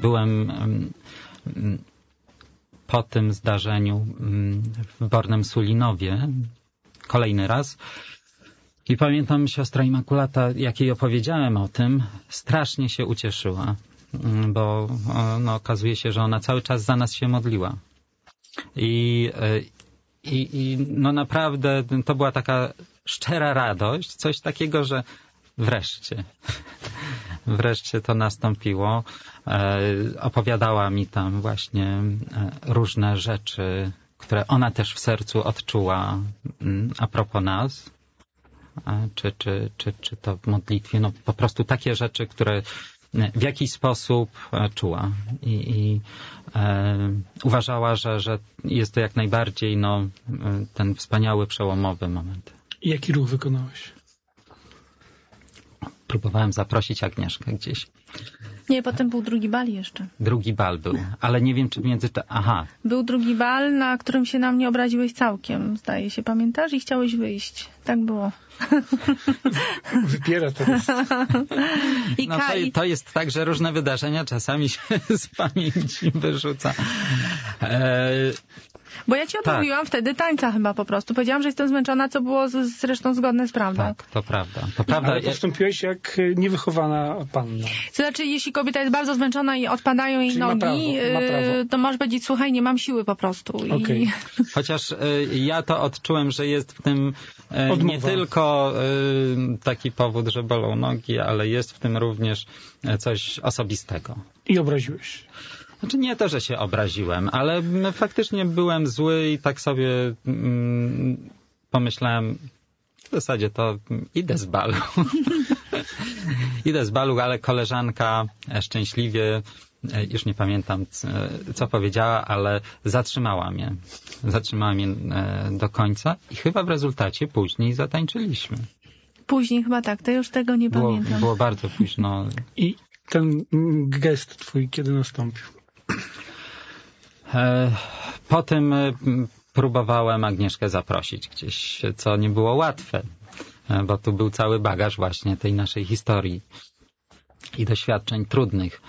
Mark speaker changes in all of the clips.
Speaker 1: byłem po tym zdarzeniu w Bornem Sulinowie kolejny raz i pamiętam, siostra Immaculata, jak jej opowiedziałem o tym, strasznie się ucieszyła, bo okazuje się, że ona cały czas za nas się modliła. I naprawdę to była taka szczera radość, coś takiego, że wreszcie to nastąpiło. Opowiadała mi tam właśnie różne rzeczy, które ona też w sercu odczuła a propos nas, czy to w modlitwie, po prostu takie rzeczy, które w jakiś sposób czuła i uważała, że jest to jak najbardziej ten wspaniały, przełomowy moment.
Speaker 2: I jaki ruch wykonałeś?
Speaker 1: Próbowałem zaprosić Agnieszkę gdzieś.
Speaker 3: Nie, potem był drugi bal jeszcze.
Speaker 1: Drugi bal był, ale nie wiem, czy Aha.
Speaker 3: Był drugi bal, na którym się na mnie obraziłeś całkiem, zdaje się. Pamiętasz? I chciałeś wyjść. Tak było.
Speaker 2: Wypiera teraz.
Speaker 1: To jest tak, że różne wydarzenia czasami się z pamięci wyrzuca.
Speaker 3: Bo ja ci odmówiłam wtedy tańca chyba po prostu. Powiedziałam, że jestem zmęczona, co było zresztą zgodne z prawdą.
Speaker 1: Tak, to prawda.
Speaker 2: Ale postąpiłeś jak niewychowana panna.
Speaker 3: To znaczy, jeśli kobieta jest bardzo zmęczona i odpadają jej nogi,
Speaker 2: ma prawo.
Speaker 3: to możesz powiedzieć, słuchaj, nie mam siły po prostu.
Speaker 2: Okay.
Speaker 1: Chociaż ja to odczułem, że jest w tym nie tylko taki powód, że bolą nogi, ale jest w tym również coś osobistego.
Speaker 2: I obraziłeś.
Speaker 1: Znaczy nie to, że się obraziłem, ale faktycznie byłem zły i tak sobie pomyślałem, w zasadzie to idę z balu. Idę z balu, ale koleżanka szczęśliwie, już nie pamiętam co powiedziała, ale zatrzymała mnie. Zatrzymała mnie do końca i chyba w rezultacie później zatańczyliśmy.
Speaker 3: Później chyba tak, to już tego nie pamiętam.
Speaker 1: Było bardzo późno.
Speaker 2: I ten gest twój kiedy nastąpił?
Speaker 1: Po tym próbowałem Agnieszkę zaprosić gdzieś, co nie było łatwe, bo tu był cały bagaż właśnie tej naszej historii i doświadczeń trudnych.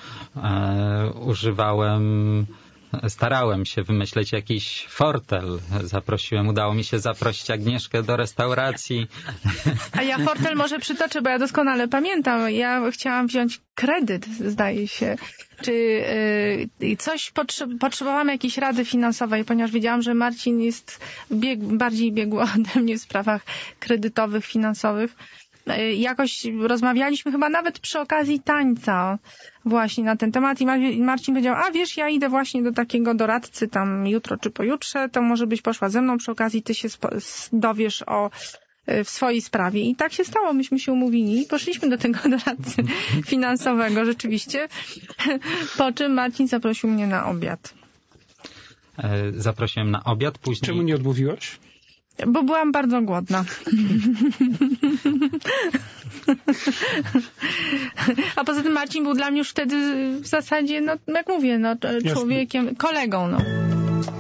Speaker 1: Starałem się wymyśleć jakiś fortel. Udało mi się zaprosić Agnieszkę do restauracji.
Speaker 3: A ja fortel może przytoczę, bo ja doskonale pamiętam. Ja chciałam wziąć kredyt, zdaje się. Czy potrzebowałam jakiejś rady finansowej, ponieważ wiedziałam, że Marcin jest bardziej biegły ode mnie w sprawach kredytowych, finansowych. Jakoś rozmawialiśmy chyba nawet przy okazji tańca właśnie na ten temat i Marcin powiedział, a wiesz, ja idę właśnie do takiego doradcy tam jutro czy pojutrze, to może byś poszła ze mną, przy okazji ty się dowiesz w swojej sprawie. I tak się stało, myśmy się umówili, poszliśmy do tego doradcy finansowego rzeczywiście, po czym Marcin zaprosił mnie na obiad.
Speaker 1: Zaprosiłem na obiad, później...
Speaker 2: Czemu nie odmówiłaś?
Speaker 3: Bo byłam bardzo głodna. A poza tym Marcin był dla mnie już wtedy w zasadzie, jak mówię, człowiekiem, kolegą.